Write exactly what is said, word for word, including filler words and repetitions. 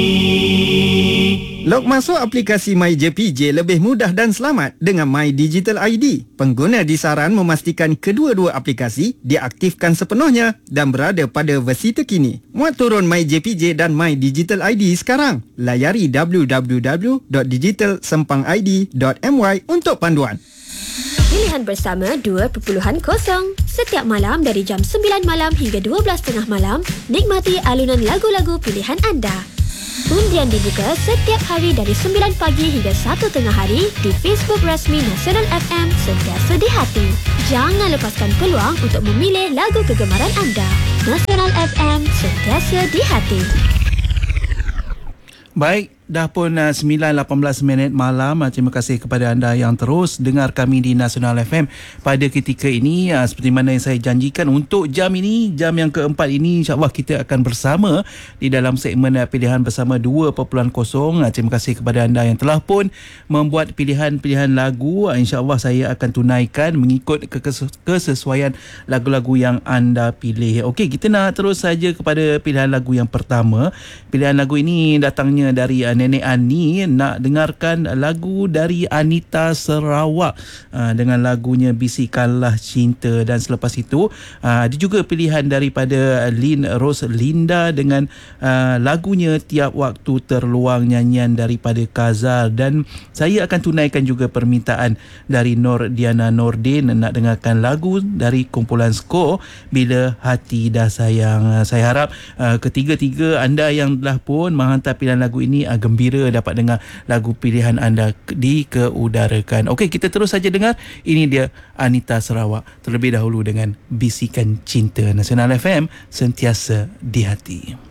Log masuk aplikasi MyJPJ lebih mudah dan selamat dengan My Digital I D. Pengguna disaran memastikan kedua-dua aplikasi diaktifkan sepenuhnya dan berada pada versi terkini. Muat turun MyJPJ dan My Digital I D sekarang. Layari w w w dot digital sempang i d dot m y untuk panduan. Pilihan bersama dua titik kosong. Setiap malam dari jam sembilan malam hingga dua belas tiga puluh malam, nikmati alunan lagu-lagu pilihan anda. Undian dibuka setiap hari dari sembilan pagi hingga satu tengah hari di Facebook rasmi Nasional F M, sentiasa di hati. Jangan lepaskan peluang untuk memilih lagu kegemaran anda. Nasional F M, sentiasa di hati. Baik, dah pun uh, sembilan lapan belas minit malam. Uh, terima kasih kepada anda yang terus dengar kami di Nasional F M pada ketika ini. Uh, seperti mana yang saya janjikan, untuk jam ini, jam yang keempat ini, insyaAllah kita akan bersama di dalam segmen uh, pilihan bersama dua titik kosong. Uh, terima kasih kepada anda yang telah pun membuat pilihan-pilihan lagu. Uh, InsyaAllah saya akan tunaikan mengikut kesesuaian lagu-lagu yang anda pilih. Okey, kita nak terus saja kepada pilihan lagu yang pertama. Pilihan lagu ini datangnya dari uh, Nenek Ani. Nak dengarkan lagu dari Anita Sarawak uh, dengan lagunya Bisikanlah Cinta. Dan selepas itu uh, ada juga pilihan daripada Lin Rose Linda dengan uh, lagunya Tiap Waktu Terluang, nyanyian daripada Kazal. Dan saya akan tunaikan juga permintaan dari Nur Diana Nordin nak dengarkan lagu dari kumpulan Skor, Bila Hati Dah Sayang. Uh, saya harap uh, ketiga-tiga anda yang telah pun menghantar pilihan lagu ini uh, gembira dapat dengar lagu pilihan anda dikeudarakan. Okey, kita terus saja dengar. Ini dia Anita Sarawak terlebih dahulu dengan Bisikan Cinta. Nasional F M, sentiasa di hati.